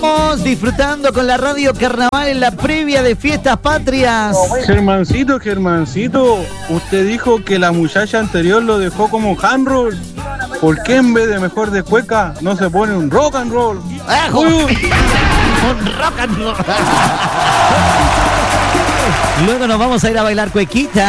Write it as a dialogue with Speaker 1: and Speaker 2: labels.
Speaker 1: Seguimos disfrutando con la Radio Carnaval en la previa de Fiestas Patrias.
Speaker 2: Germancito, usted dijo que la muchacha anterior lo dejó como handroll. ¿Por qué en vez de mejor de cueca no se pone un rock and roll?
Speaker 1: Un rock and roll. Luego nos vamos a ir a bailar cuequita.